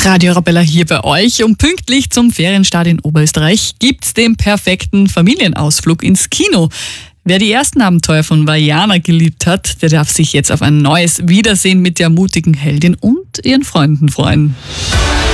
Radio Arabella hier bei euch. Und pünktlich zum Ferienstart in Oberösterreich gibt's den perfekten Familienausflug ins Kino. Wer die ersten Abenteuer von Vaiana geliebt hat, der darf sich jetzt auf ein neues Wiedersehen mit der mutigen Heldin und ihren Freunden freuen.